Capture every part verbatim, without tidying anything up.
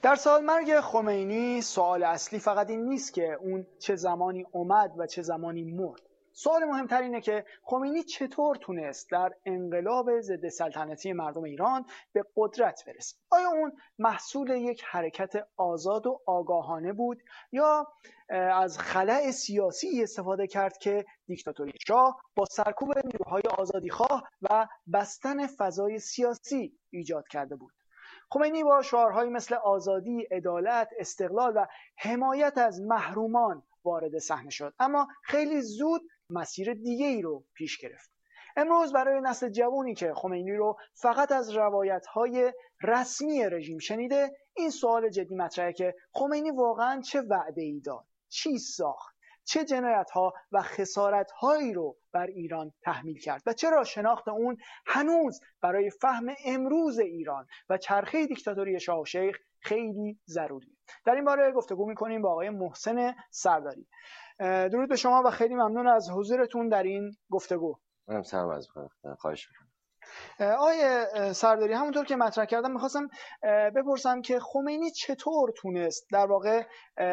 در سالمرگ خمینی سوال اصلی فقط این نیست که اون چه زمانی اومد و چه زمانی مرد. سوال مهمتر اینه که خمینی چطور تونست در انقلاب ضد سلطنتی مردم ایران به قدرت برسه. آیا اون محصول یک حرکت آزاد و آگاهانه بود یا از خلأ سیاسی استفاده کرد که دیکتاتوری شاه با سرکوب نیروهای آزادیخواه و بستن فضای سیاسی ایجاد کرده بود؟ خمینی با شعارهایی مثل آزادی، عدالت، استقلال و حمایت از محرومان وارد صحنه شد، اما خیلی زود مسیر دیگه ای رو پیش گرفت. امروز برای نسل جوانی که خمینی رو فقط از روایت‌های رسمی رژیم شنیده، این سوال جدی مطرحه که خمینی واقعاً چه وعده‌ای داد، چی ساخت، چه جنایت‌ها و خسارت‌هایی رو بر ایران تحمیل کرد و چرا شناخت اون هنوز برای فهم امروز ایران و چرخه دیکتاتوری شاه و شیخ خیلی ضروریه. در این باره گفتگو می‌کنیم با آقای محسن سرداری. درود به شما و خیلی ممنون از حضورتون در این گفتگو. منم سلام عرض می‌کنم. خواهش می‌کنم. آقای سرداری، همونطور که مطرح کردم میخواستم بپرسم که خمینی چطور تونست در واقع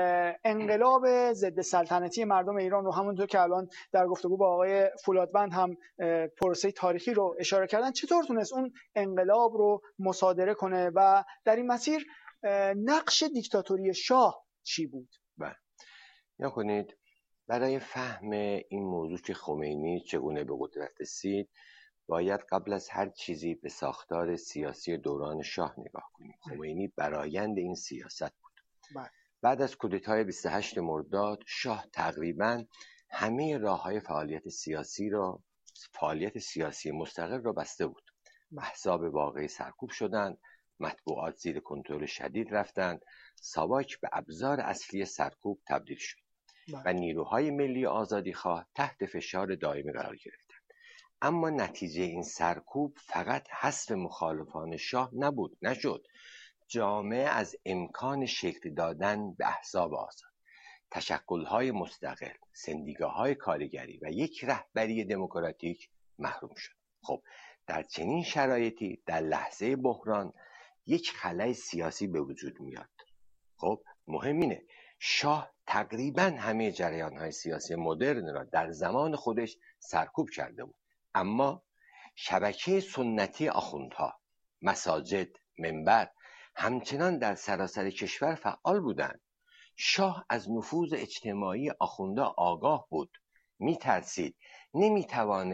انقلاب ضد سلطنتی مردم ایران رو، همونطور که الان در گفتگو با آقای فولادوند هم پروسه تاریخی رو اشاره کردن، چطور تونست اون انقلاب رو مصادره کنه و در این مسیر نقش دیکتاتوری شاه چی بود؟ بله. یا کنید برای فهم این موضوع که خمینی چگونه به قدرت رسید باید قبل از هر چیزی به ساختار سیاسی دوران شاه نگاه کنیم. خمینی برآیند این سیاست بود. بله. بعد از کودتای بیست و هشتم مرداد شاه تقریباً همه راه‌های فعالیت سیاسی را فعالیت سیاسی مستقل را بسته بود. احزاب واقعی سرکوب شدند، مطبوعات زیر کنترل شدید رفتند، ساواک به ابزار اصلی سرکوب تبدیل شد و نیروهای ملی آزادیخواه تحت فشار دائمی قرار گرفتند. اما نتیجه این سرکوب فقط حذف مخالفان شاه نبود، نشد. جامعه از امکان شکل دادن به احزاب آزاد، تشکل‌های مستقل، سندیکاهای کارگری و یک رهبری دموکراتیک محروم شد. خب در چنین شرایطی در لحظه بحران یک خلأ سیاسی به وجود میاد. خب مهم اینه شاه تقریباً همه جریان‌های سیاسی مدرن را در زمان خودش سرکوب کرده بود، اما شبکه سنتی آخوندها، مساجد، منبر همچنان در سراسر کشور فعال بودند. شاه از نفوذ اجتماعی آخوندها آگاه بود، می‌ترسید، نمی‌توانست